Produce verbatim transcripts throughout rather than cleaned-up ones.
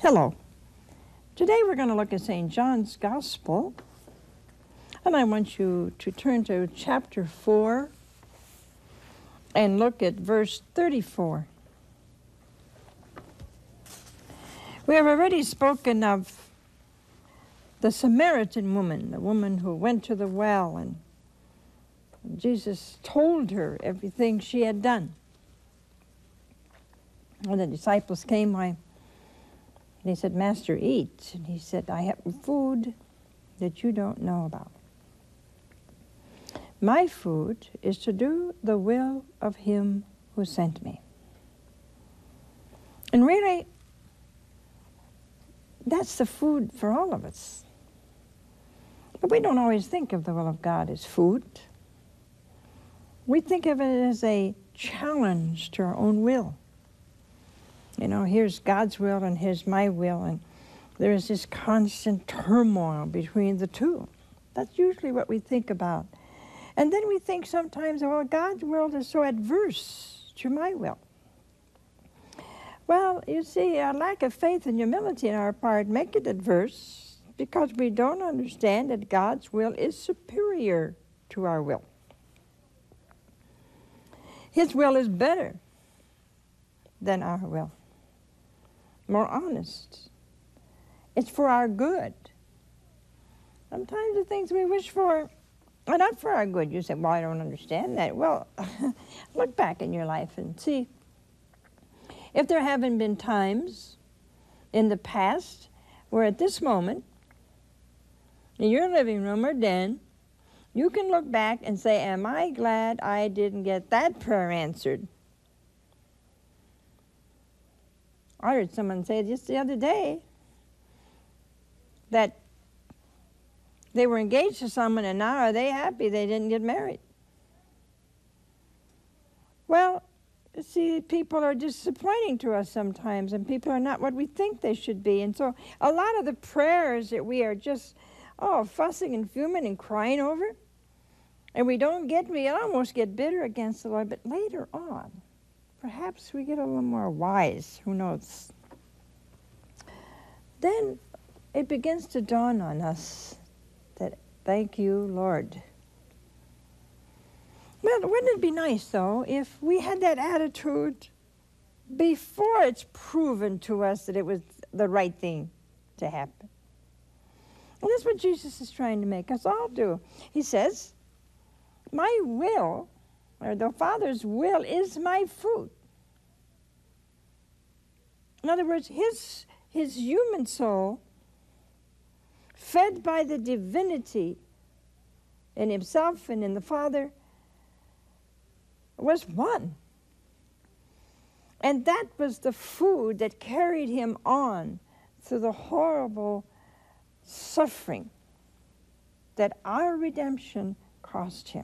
Hello. Today we're going to look at Saint John's Gospel, and I want you to turn to chapter four and look at verse thirty-four. We have already spoken of the Samaritan woman, the woman who went to the well, and Jesus told her everything she had done. When the disciples came, why, they said, "Master, eat." And he said, "I have food that you don't know about. My food is to do the will of him who sent me." And really, that's the food for all of us. But we don't always think of the will of God as food. We think of it as a challenge to our own will. You know, here's God's will and here's my will, and there is this constant turmoil between the two. That's usually what we think about. And then we think sometimes, well, God's will is so adverse to my will. Well, you see, a lack of faith and humility on our part make it adverse because we don't understand that God's will is superior to our will. His will is better than our will, more honest. It's for our good. Sometimes the things we wish for are not for our good. You say, "Well, I don't understand that." Well, look back in your life and see if there haven't been times in the past where at this moment, in your living room or den, you can look back and say, "Am I glad I didn't get that prayer answered?" I heard someone say just the other day that they were engaged to someone and now are they happy they didn't get married? Well, see, people are disappointing to us sometimes, and people are not what we think they should be. And so a lot of the prayers that we are just, oh, fussing and fuming and crying over, and we don't get, we almost get bitter against the Lord, but later on, perhaps we get a little more wise, who knows? Then it begins to dawn on us that, thank you, Lord. Well, wouldn't it be nice, though, if we had that attitude before it's proven to us that it was the right thing to happen? And that's what Jesus is trying to make us all do. He says, my will, or the Father's will, is my food. In other words, his, his human soul, fed by the divinity in himself and in the Father, was one. And that was the food that carried him on through the horrible suffering that our redemption cost him.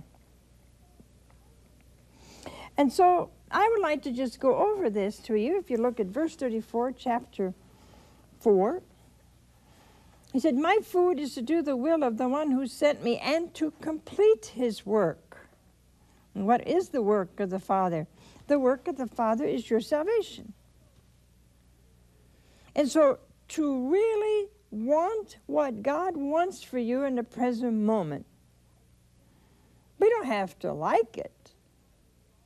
And so I would like to just go over this to you. If you look at verse thirty-four, chapter four, he said, "My food is to do the will of the one who sent me and to complete his work." And what is the work of the Father? The work of the Father is your salvation. And so to really want what God wants for you in the present moment, we don't have to like it.